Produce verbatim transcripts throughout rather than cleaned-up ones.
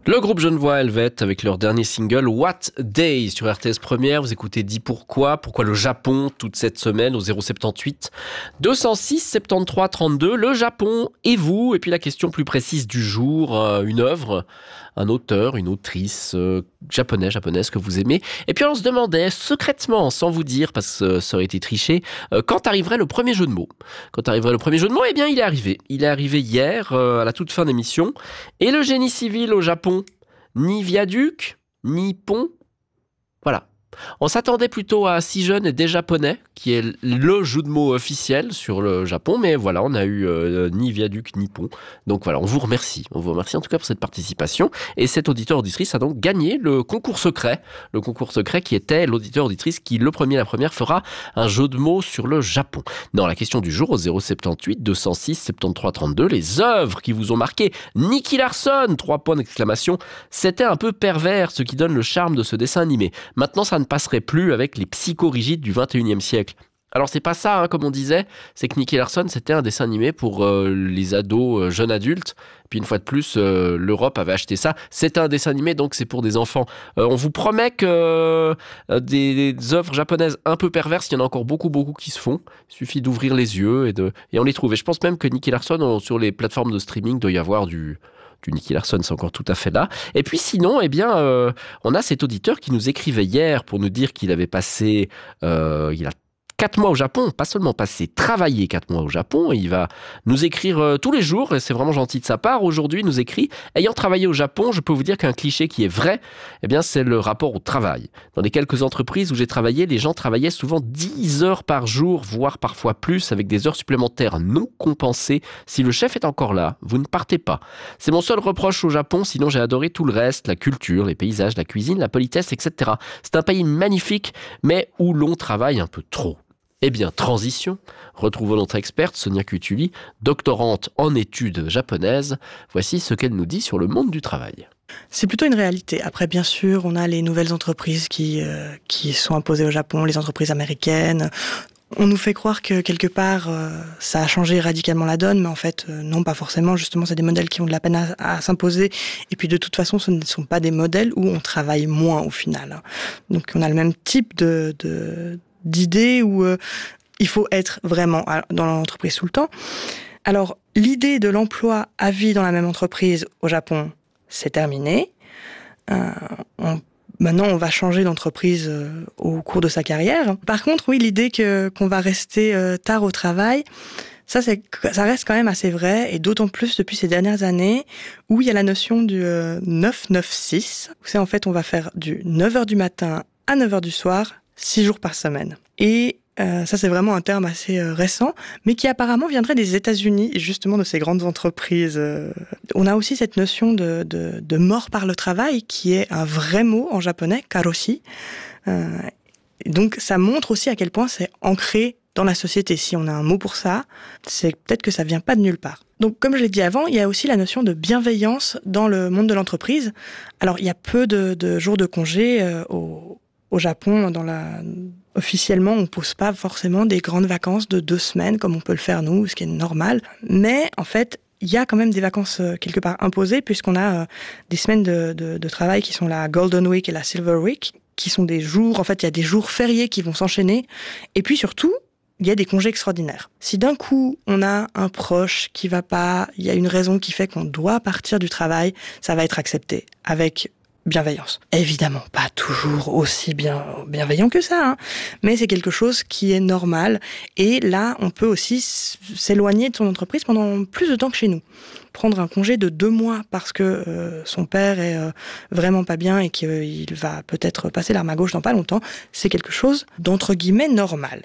Le groupe Genevois Helvet avec leur dernier single What Day sur R T S Première. Vous écoutez Dis Pourquoi, pourquoi le Japon toute cette semaine au zéro soixante-dix-huit deux cent six soixante-treize trente-deux. Le Japon et vous. Et puis la question plus précise du jour, une œuvre, un auteur, une autrice euh, japonais, japonaise que vous aimez. Et puis on se demandait secrètement, sans vous dire, parce que ça aurait été triché, euh, quand arriverait le premier jeu de mots. Quand arriverait le premier jeu de mots, eh bien il est arrivé. Il est arrivé hier, euh, à la toute fin d'émission. Et le génie civil au Japon, ni viaduc, ni pont. Voilà. On s'attendait plutôt à Si jeune et des japonais, qui est le jeu de mots officiel sur le Japon, mais voilà, on a eu euh, ni viaduc ni pont. Donc voilà, on vous remercie. On vous remercie en tout cas pour cette participation. Et cet auditeur-auditrice a donc gagné le concours secret. Le concours secret qui était l'auditeur-auditrice qui, le premier, la première, fera un jeu de mots sur le Japon. Dans la question du jour, au zéro soixante-dix-huit deux cent six soixante-treize trente-deux, les œuvres qui vous ont marqué. Nicky Larson, trois points d'exclamation. C'était un peu pervers, ce qui donne le charme de ce dessin animé. Maintenant, ça ne passerait plus avec les psychorigides du vingt et unième siècle. Alors c'est pas ça, hein, comme on disait, c'est que Nicky Larson c'était un dessin animé pour euh, les ados, euh, jeunes adultes. Puis une fois de plus, euh, l'Europe avait acheté ça. C'est un dessin animé, donc c'est pour des enfants. Euh, on vous promet que euh, des, des œuvres japonaises un peu perverses, il y en a encore beaucoup, beaucoup qui se font. Il suffit d'ouvrir les yeux et, de, et on les trouve. Et je pense même que Nicky Larson, on, sur les plateformes de streaming, doit y avoir du... du Nicky Larson, c'est encore tout à fait là. Et puis sinon, eh bien, euh, on a cet auditeur qui nous écrivait hier pour nous dire qu'il avait passé, euh, il a quatre mois au Japon, pas seulement passé, travailler quatre mois au Japon, et il va nous écrire euh, tous les jours, et c'est vraiment gentil de sa part. Aujourd'hui, il nous écrit, ayant travaillé au Japon, je peux vous dire qu'un cliché qui est vrai, eh bien, c'est le rapport au travail. Dans les quelques entreprises où j'ai travaillé, les gens travaillaient souvent dix heures par jour, voire parfois plus, avec des heures supplémentaires non compensées. Si le chef est encore là, vous ne partez pas. C'est mon seul reproche au Japon, sinon j'ai adoré tout le reste, la culture, les paysages, la cuisine, la politesse, et cetera. C'est un pays magnifique, mais où l'on travaille un peu trop. Eh bien, transition, retrouvons notre experte Sonia Cutuli, doctorante en études japonaises. Voici ce qu'elle nous dit sur le monde du travail. C'est plutôt une réalité. Après, bien sûr, on a les nouvelles entreprises qui, euh, qui sont imposées au Japon, les entreprises américaines. On nous fait croire que quelque part, euh, ça a changé radicalement la donne, mais en fait, euh, non, pas forcément. Justement, c'est des modèles qui ont de la peine à, à s'imposer. Et puis, de toute façon, ce ne sont pas des modèles où on travaille moins au final. Donc, on a le même type de... de d'idées où euh, il faut être vraiment dans l'entreprise tout le temps. Alors, l'idée de l'emploi à vie dans la même entreprise au Japon, c'est terminé. Euh, on, maintenant, on va changer d'entreprise euh, au cours de sa carrière. Par contre, oui, l'idée que, qu'on va rester euh, tard au travail, ça, c'est, ça reste quand même assez vrai, et d'autant plus depuis ces dernières années où il y a la notion du euh, neuf neuf six. C'est en fait, on va faire du neuf heures du matin à neuf heures du soir, six jours par semaine. Et euh, ça, c'est vraiment un terme assez euh, récent, mais qui apparemment viendrait des États-Unis, et justement de ces grandes entreprises. Euh. On a aussi cette notion de, de, de mort par le travail, qui est un vrai mot en japonais, karoshi. Euh, donc, ça montre aussi à quel point c'est ancré dans la société. Si on a un mot pour ça, c'est peut-être que ça vient pas de nulle part. Donc, comme je l'ai dit avant, il y a aussi la notion de bienveillance dans le monde de l'entreprise. Alors, il y a peu de, de jours de congé euh, au Au Japon, dans la... officiellement, on ne pose pas forcément des grandes vacances de deux semaines comme on peut le faire nous, ce qui est normal. Mais en fait, il y a quand même des vacances euh, quelque part imposées puisqu'on a euh, des semaines de, de, de travail qui sont la Golden Week et la Silver Week, qui sont des jours, en fait, il y a des jours fériés qui vont s'enchaîner. Et puis surtout, il y a des congés extraordinaires. Si d'un coup, on a un proche qui va pas, il y a une raison qui fait qu'on doit partir du travail, ça va être accepté avec bienveillance. Évidemment, pas toujours aussi bien bienveillant que ça, hein, mais c'est quelque chose qui est normal. Et là, on peut aussi s'éloigner de son entreprise pendant plus de temps que chez nous. Prendre un congé de deux mois parce que euh, son père est euh, vraiment pas bien et qu'il euh, va peut-être passer l'arme à gauche dans pas longtemps, c'est quelque chose d'entre guillemets normal.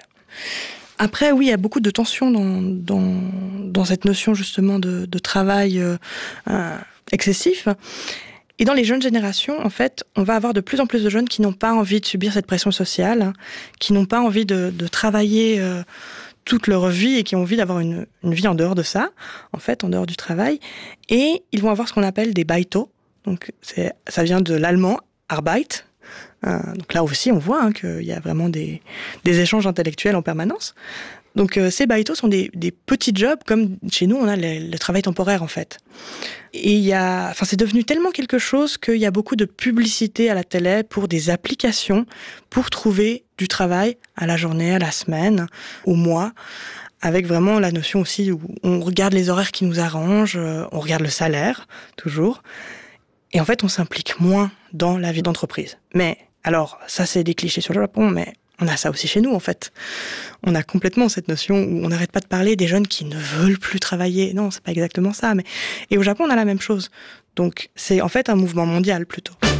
Après, oui, il y a beaucoup de tensions dans, dans, dans cette notion justement de, de travail euh, euh, excessif. Et dans les jeunes générations, en fait, on va avoir de plus en plus de jeunes qui n'ont pas envie de subir cette pression sociale, hein, qui n'ont pas envie de, de travailler euh, toute leur vie et qui ont envie d'avoir une, une vie en dehors de ça, en fait, en dehors du travail. Et ils vont avoir ce qu'on appelle des baito. Donc, c'est, ça vient de l'allemand Arbeit. Euh, donc là aussi, on voit hein, qu'il y a vraiment des, des échanges intellectuels en permanence. Donc euh, ces baitos sont des, des petits jobs, comme chez nous on a le, le travail temporaire en fait. Et il y a, enfin c'est devenu tellement quelque chose qu'il y a beaucoup de publicité à la télé pour des applications pour trouver du travail à la journée, à la semaine, au mois, avec vraiment la notion aussi où on regarde les horaires qui nous arrangent, on regarde le salaire toujours, et en fait on s'implique moins dans la vie d'entreprise. Mais alors ça c'est des clichés sur le Japon, mais on a ça aussi chez nous, en fait. On a complètement cette notion où on n'arrête pas de parler des jeunes qui ne veulent plus travailler. Non, c'est pas exactement ça. Mais... Et au Japon, on a la même chose. Donc, c'est en fait un mouvement mondial, plutôt.